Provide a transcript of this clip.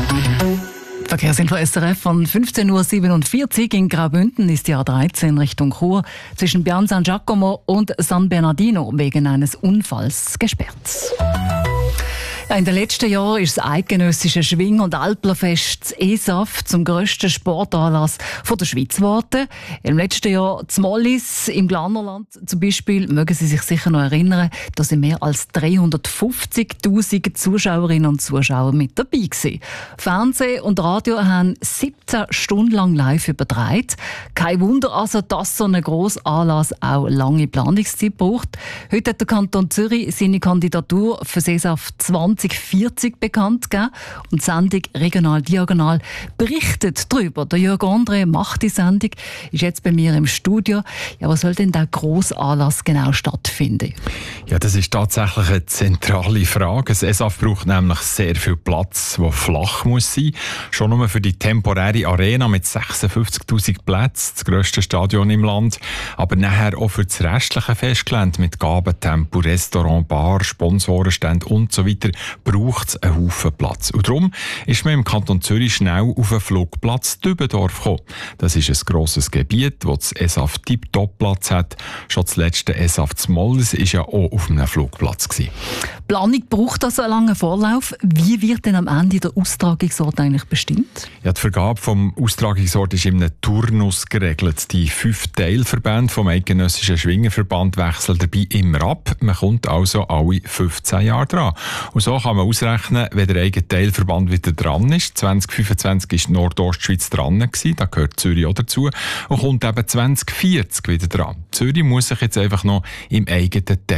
Verkehrsinfo SRF von 15.47 Uhr in Graubünden ist die A13 Richtung Chur zwischen Pian San Giacomo und San Bernardino wegen eines Unfalls gesperrt. In den letzten Jahren ist das eidgenössische Schwing- und Alplerfest das ESAF zum grössten Sportanlass der Schweiz geworden. Im letzten Jahr das Mollis im Glarnerland zum Beispiel, mögen Sie sich sicher noch erinnern, da sind mehr als 350'000 Zuschauerinnen und Zuschauer mit dabei gewesen. Fernsehen und Radio haben 17 Stunden lang live übertragen. Kein Wunder also, dass so ein grosser Anlass auch lange Planungszeit braucht. Heute hat der Kanton Zürich seine Kandidatur für das ESAF 2040 bekannt gegeben und die Sendung «Regional Diagonal» berichtet darüber. Der Jörg André macht die Sendung, ist jetzt bei mir im Studio. Ja, was soll denn der grosse Anlass genau stattfinden? Ja, das ist tatsächlich eine zentrale Frage. Das ESAF braucht nämlich sehr viel Platz, der flach muss sein. Schon nur für die temporäre Arena mit 56'000 Plätzen, das grösste Stadion im Land. Aber nachher auch für das restliche Festgelände mit Gabentempo, Restaurant, Bar, Sponsorenstände und so weiter braucht es einen Haufen Platz. Und darum ist man im Kanton Zürich schnell auf den Flugplatz Dübendorf gekommen. Das ist ein grosses Gebiet, wo das ESAF tiptop Platz hat. Schon das letzte ESAF zu Mollis war ja auch auf einem Flugplatz gewesen. Planung braucht also einen langen Vorlauf. Wie wird denn am Ende der Austragungsort eigentlich bestimmt? Ja, die Vergabe vom Austragungsort ist in einem Turnus geregelt. Die 5 Teilverbände vom Eidgenössischen Schwingerverband wechseln dabei immer ab. Man kommt also alle 15 Jahre dran. Und so kann man ausrechnen, wenn der eigene Teilverband wieder dran ist. 2025 war Nordostschweiz dran gewesen, da gehört Zürich auch dazu. Und kommt eben 2040 wieder dran. Zürich muss sich jetzt einfach noch im eigenen Teil